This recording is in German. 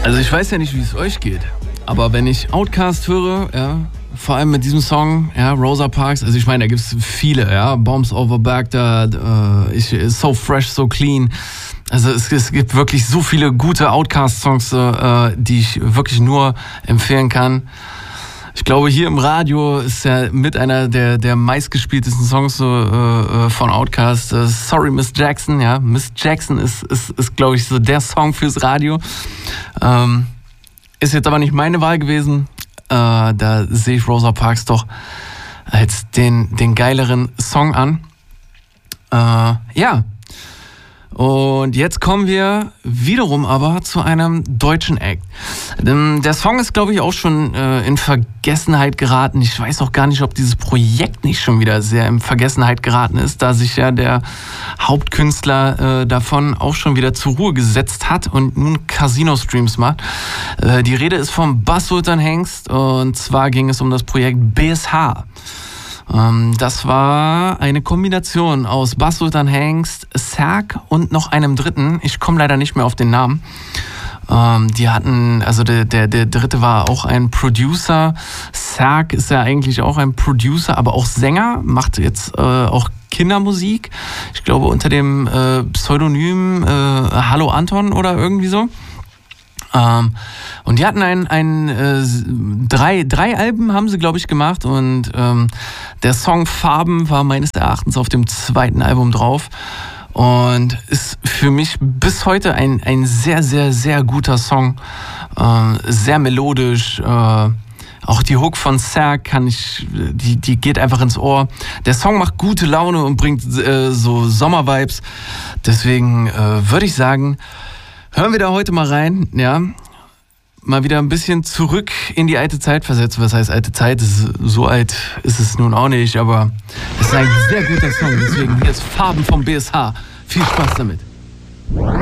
Also ich weiß ja nicht, wie es euch geht, aber wenn ich Outkast höre, ja, vor allem mit diesem Song, ja, Rosa Parks, also ich meine, da gibt es viele, ja, Bombs Over Baghdad, So Fresh, So Clean. Also es gibt wirklich so viele gute Outkast-Songs, die ich wirklich nur empfehlen kann. Ich glaube, hier im Radio ist ja mit einer der meistgespieltesten Songs von Outkast. Sorry, Miss Jackson. Ja, Miss Jackson ist glaube ich, so der Song fürs Radio. Ist jetzt aber nicht meine Wahl gewesen. Da sehe ich Rosa Parks doch als den geileren Song an. Ja. Und jetzt kommen wir wiederum aber zu einem deutschen Act. Der Song ist, glaube ich, auch schon in Vergessenheit geraten. Ich weiß auch gar nicht, ob dieses Projekt nicht schon wieder sehr in Vergessenheit geraten ist, da sich ja der Hauptkünstler davon auch schon wieder zur Ruhe gesetzt hat und nun Casino-Streams macht. Die Rede ist vom Bass Sultan Hengst, und zwar ging es um das Projekt BSH. Das war eine Kombination aus Bass Sultan Hengst, Serg und noch einem dritten. Ich komme leider nicht mehr auf den Namen. Die hatten, also der dritte war auch ein Producer. Serg ist ja eigentlich auch ein Producer, aber auch Sänger, macht jetzt auch Kindermusik. Ich glaube unter dem Pseudonym Hallo Anton oder irgendwie so. Und die hatten drei Alben haben sie, glaube ich, gemacht, und der Song Farben war meines Erachtens auf dem zweiten Album drauf und ist für mich bis heute ein sehr, sehr, sehr guter Song, sehr melodisch. Auch die Hook von Serg die geht einfach ins Ohr. Der Song macht gute Laune und bringt so Sommervibes. Deswegen würde ich sagen, hören wir da heute mal rein, ja. Mal wieder ein bisschen zurück in die alte Zeit versetzt. Was heißt alte Zeit? So alt ist es nun auch nicht, aber es ist ein sehr guter Song. Deswegen hier ist Farben vom BSH. Viel Spaß damit.